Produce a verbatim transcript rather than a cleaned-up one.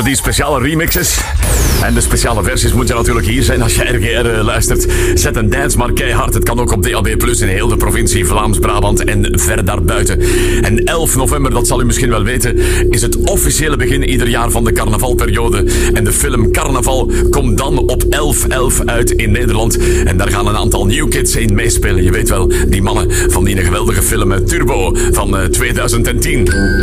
die speciale remixes. En de speciale versies moeten natuurlijk hier zijn als je R G R luistert. Zet een dance maar keihard. Het kan ook op D A B plus in heel de provincie Vlaams-Brabant en ver daarbuiten. En elf november, dat zal u misschien wel weten, is het officiële begin ieder jaar van de carnavalperiode. En de film Carnaval komt dan op elf elf uit in Nederland. En daar gaan een aantal New Kids in meespelen. Je weet wel, die mannen van die geweldige film Turbo van tweeduizend tien.